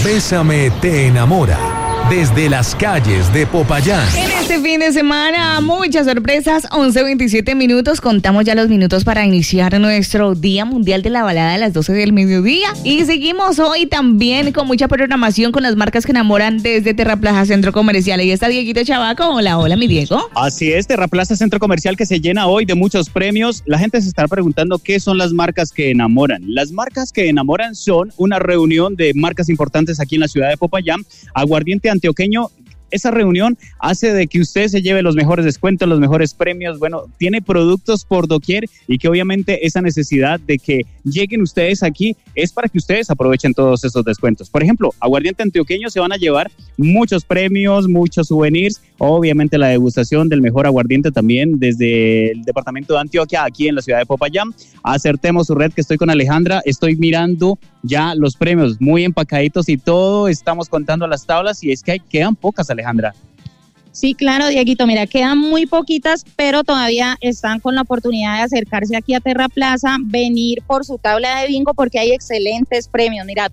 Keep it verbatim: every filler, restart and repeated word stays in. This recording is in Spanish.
Bésame te enamora. Desde las calles de Popayán. En este fin de semana, muchas sorpresas, once veintisiete minutos, contamos ya los minutos para iniciar nuestro Día Mundial de la Balada a las doce del mediodía. Y seguimos hoy también con mucha programación con las marcas que enamoran desde Terraplaza Centro Comercial. Ahí está Dieguito Chavaco. Hola, hola, mi Diego. Así es, Terraplaza Centro Comercial que se llena hoy de muchos premios. La gente se está preguntando qué son las marcas que enamoran. Las marcas que enamoran son una reunión de marcas importantes aquí en la ciudad de Popayán. Aguardiente antioqueño. Esa reunión hace de que usted se lleve los mejores descuentos, los mejores premios, bueno, tiene productos por doquier y que obviamente esa necesidad de que lleguen ustedes aquí es para que ustedes aprovechen todos esos descuentos. Por ejemplo, Aguardiente Antioqueño se van a llevar muchos premios, muchos souvenirs, obviamente la degustación del mejor aguardiente también desde el departamento de Antioquia, aquí en la ciudad de Popayán. Acertemos su red, que estoy con Alejandra, estoy mirando ya los premios muy empacaditos y todo, estamos contando las tablas y es que hay, quedan pocas, Alejandra. Sí, claro, Dieguito, mira, quedan muy poquitas, pero todavía están con la oportunidad de acercarse aquí a Terraplaza, venir por su tabla de bingo porque hay excelentes premios. Mira,